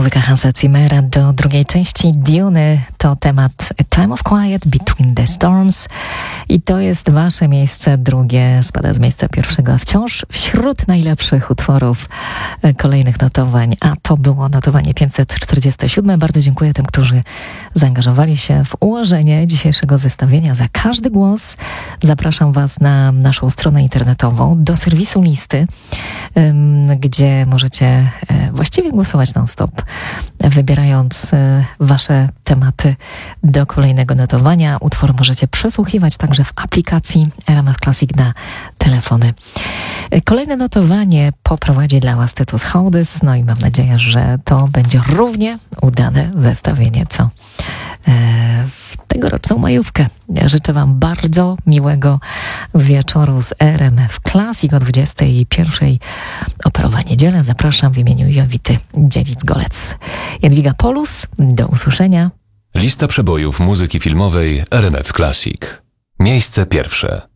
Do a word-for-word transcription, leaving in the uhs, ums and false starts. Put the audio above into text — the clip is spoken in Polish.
Muzyka Hansa Zimmera do drugiej części Duny to temat A Time of Quiet Between the Storms i to jest wasze miejsce drugie, spada z miejsca pierwszego, a wciąż wśród najlepszych utworów kolejnych notowań, a to było notowanie pięćset czterdzieste siódme. Bardzo dziękuję tym, którzy zaangażowali się w ułożenie dzisiejszego zestawienia. Za każdy głos zapraszam was na naszą stronę internetową, do serwisu listy, gdzie możecie właściwie głosować non-stop, wybierając wasze tematy do kolejnego notowania. Utwór możecie przesłuchiwać także w aplikacji R M F Classic na telefony. Kolejne notowanie poprowadzi dla was Tytus Hołdys, no i mam nadzieję, że to będzie równie udane zestawienie, co w tegoroczną majówkę. Życzę wam bardzo miłego wieczoru z R M F Classic o dwudziestej pierwszej. Operowa Niedziela. Zapraszam w imieniu Jowity Dziedzic-Golec. Jadwiga Polus, do usłyszenia. Lista przebojów muzyki filmowej R M F Classic. Miejsce pierwsze.